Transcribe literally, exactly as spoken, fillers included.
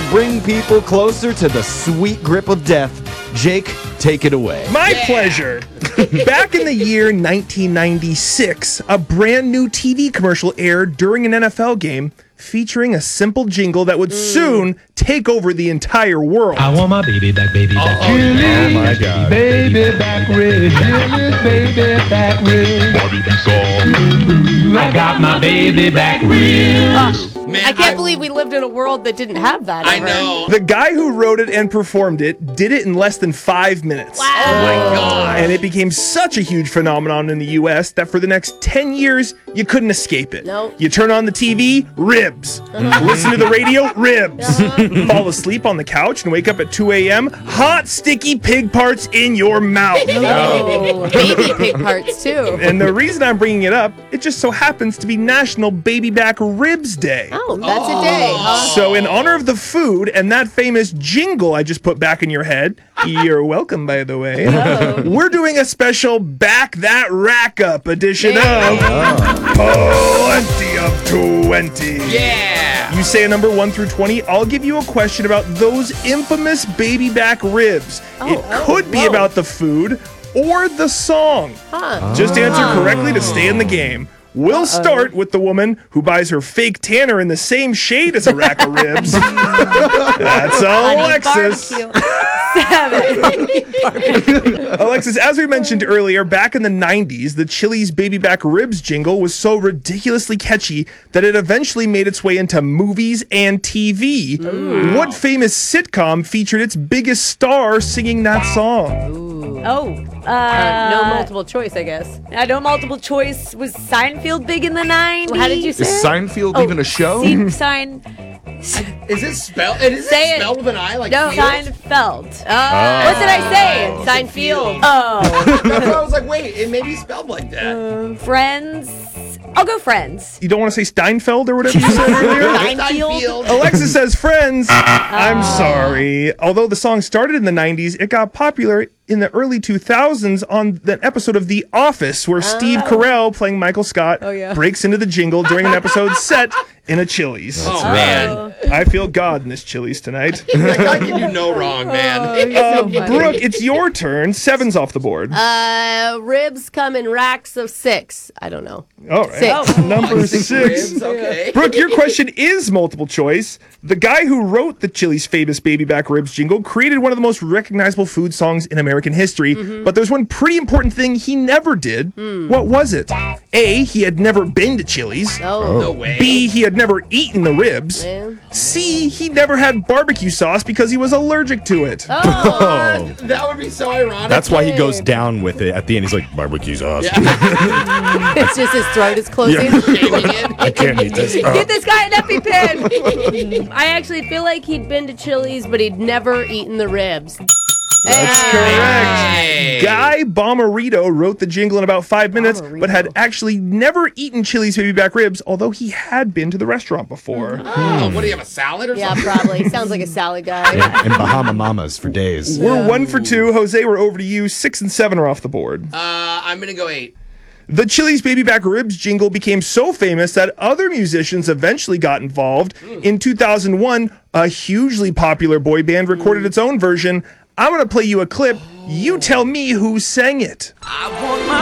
bring people closer to the sweet grip of death. Jake, take it away. My yeah. pleasure. Back in the year nineteen ninety-six, a brand new T V commercial aired during an N F L game featuring a simple jingle that would mm. soon take over the entire world. I want my baby back, baby back. Oh, oh my God. Baby back ribs, baby back ribs. I got my baby back ribs. Oh, Man, I can't I, believe we lived in a world that didn't have that. I ever. know. The guy who wrote it and performed it did it in less than five minutes. Wow. Oh my God. And it became such a huge phenomenon in the U S that for the next ten years, you couldn't escape it. Nope. You turn on the T V, ribs. Listen to the radio, ribs. Fall asleep on the couch and wake up at two a.m., hot, sticky pig parts in your mouth. Oh, baby pig parts, too. And the reason I'm bringing it up, it just so happens to be National Baby Back Ribs Day. Oh, that's oh. a day, huh? So in honor of the food and that famous jingle I just put back in your head, you're welcome, by the way, oh. we're doing a special Back That Rack Up edition yeah. of Plenty of twenty. Yeah. You say a number one through twenty, I'll give you a question about those infamous baby back ribs. Oh, it oh, could be whoa. about the food or the song. Huh. Just answer correctly to stay in the game. We'll Uh-oh. start with the woman who buys her fake tanner in the same shade as a rack of ribs. That's Alexis. Alexis, as we mentioned earlier, back in the nineties, the Chili's Baby Back Ribs jingle was so ridiculously catchy that it eventually made its way into movies and T V. Ooh. What famous sitcom featured its biggest star singing that song? Ooh. Oh, uh, uh, no multiple choice, I guess. I know multiple choice. Was Seinfeld big in the nineties? How did you say Is it? Seinfeld oh, even a show? Se- Sign. Is it spelled? Is Say it it. spelled with an I? Like No, field? Seinfeld. Oh. What did I say? Seinfeld. Oh, That's why I was like, wait, it may be spelled like that. uh, Friends. I'll go Friends. You don't want to say Steinfeld or whatever you said earlier? Seinfeld. Alexis says Friends. I'm sorry. Although the song started in the nineties, it got popular in the early two thousands on an episode of The Office where Steve Carell, playing Michael Scott, Oh, yeah. breaks into the jingle during an episode set in a Chili's. Oh, man. I feel God in this Chili's tonight. That guy can do no wrong, man. Uh, Brooke, it's your turn. Seven's off the board. Uh, ribs come in racks of six. I don't know. All right. Six. Number Six six. ribs, okay. Brooke, your question is multiple choice. The guy who wrote the Chili's famous Baby Back Ribs jingle created one of the most recognizable food songs in American history, mm-hmm. but there's one pretty important thing he never did. Mm. What was it? A, he had never been to Chili's. Oh. No way. B, he had never eaten the ribs. Yeah. C, he never had barbecue sauce because he was allergic to it. Oh. That would be so ironic. That's why he goes down with it at the end. He's like, barbecue sauce. Yeah. It's just his throat is closing. Yeah. Shaving it. I can't eat this. Uh, Get this guy an EpiPen. I actually feel like he'd been to Chili's, but he'd never eaten the ribs. That's Hey. correct. Hey. Guy Bomarito wrote the jingle in about five minutes, Bomarito. but had actually never eaten Chili's Baby Back Ribs, although he had been to the restaurant before. Oh, what do you have, a salad or Yeah, something? probably. Sounds like a salad guy. yeah, and Bahama Mamas for days. We're one for two. Jose, we're over to you. Six and seven are off the board. Uh, I'm going to go eight. The Chili's Baby Back Ribs jingle became so famous that other musicians eventually got involved. In two thousand one, a hugely popular boy band recorded its own version. I'm going to play you a clip. You tell me who sang it. I want my